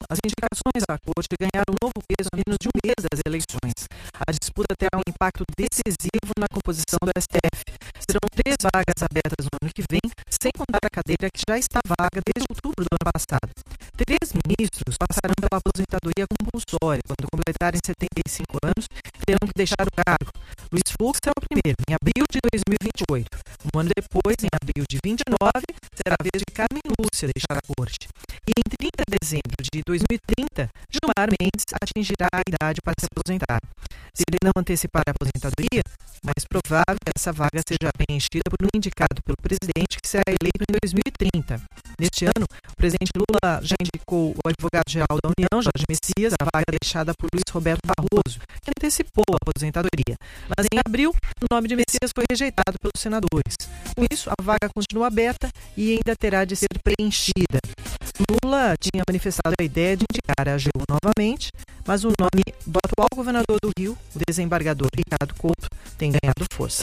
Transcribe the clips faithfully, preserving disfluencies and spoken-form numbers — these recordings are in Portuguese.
As indicações à corte ganharam um novo peso a menos de um mês das eleições. A disputa terá um impacto decisivo na composição do S T F. Serão três vagas abertas no ano que vem, sem contar a cadeira que já está vaga desde outubro do ano passado. Três ministros passarão pela aposentadoria compulsória quando completarem setenta e cinco anos e terão que deixar o cargo. Luiz Fux é o primeiro, em abril de dois mil e vinte e oito. Um ano depois, em abril de vinte e nove, será a vez de Carmen Lúcia deixar a corte. E em trinta de dezembro de dois mil e trinta, Gilmar Mendes atingirá a idade para se aposentar. Se ele não antecipar a aposentadoria, mais provável que essa vaga seja preenchida por um indicado pelo presidente que será eleito em dois mil e trinta. Neste ano, o presidente Lula já indicou o advogado-geral da União, Jorge Messias, a vaga deixada por Luiz Roberto Barroso, que antecipou a aposentadoria. Mas em abril, o nome de Messias foi rejeitado pelos senadores. Com isso, a vaga continua aberta e ainda terá de ser preenchida. Lula tinha manifestado a ideia de indicar a AGU novamente, mas o nome do atual governador do Rio, o desembargador Ricardo Couto, tem ganhado força.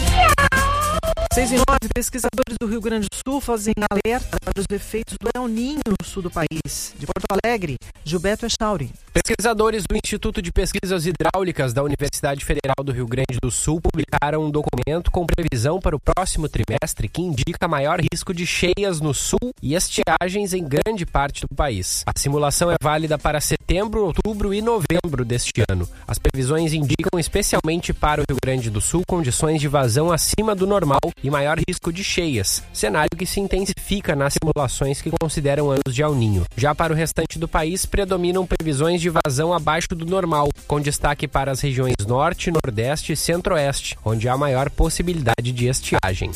seis e nove, pesquisadores do Rio Grande do Sul fazem alerta para os efeitos do El Niño no sul do país. De Porto Alegre, Gilberto Echauri. Pesquisadores do Instituto de Pesquisas Hidráulicas da Universidade Federal do Rio Grande do Sul publicaram um documento com previsão para o próximo trimestre que indica maior risco de cheias no sul e estiagens em grande parte do país. A simulação é válida para setembro, outubro e novembro deste ano. As previsões indicam especialmente para o Rio Grande do Sul condições de vazão acima do normal e maior risco de cheias, cenário que se intensifica nas simulações que consideram anos de El Niño. Já para o restante do país, predominam previsões de vazão abaixo do normal, com destaque para as regiões Norte, Nordeste e Centro-Oeste, onde há maior possibilidade de estiagem.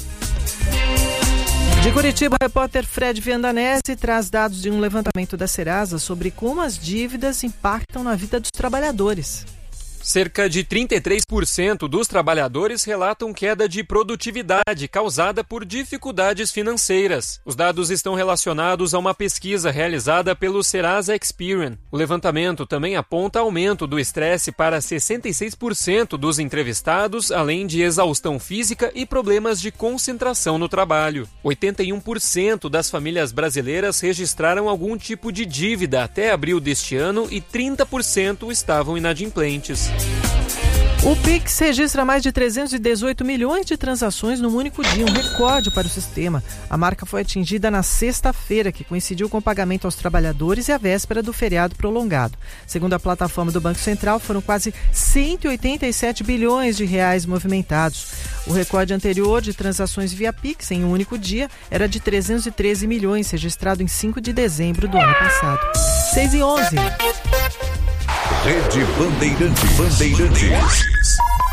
De Curitiba, o repórter Fred Viandanese traz dados de um levantamento da Serasa sobre como as dívidas impactam na vida dos trabalhadores. Cerca de trinta e três por cento dos trabalhadores relatam queda de produtividade causada por dificuldades financeiras. Os dados estão relacionados a uma pesquisa realizada pelo Serasa Experian. O levantamento também aponta aumento do estresse para sessenta e seis por cento dos entrevistados, além de exaustão física e problemas de concentração no trabalho. oitenta e um por cento das famílias brasileiras registraram algum tipo de dívida até abril deste ano e trinta por cento estavam inadimplentes. O Pix registra mais de trezentos e dezoito milhões de transações num único dia, um recorde para o sistema. A marca foi atingida na sexta-feira, que coincidiu com o pagamento aos trabalhadores e a véspera do feriado prolongado. Segundo a plataforma do Banco Central, foram quase cento e oitenta e sete bilhões de reais movimentados. O recorde anterior de transações via Pix em um único dia era de trezentos e treze milhões, registrado em cinco de dezembro do ano passado. seis e onze. Rede Bandeirantes. Bandeirantes.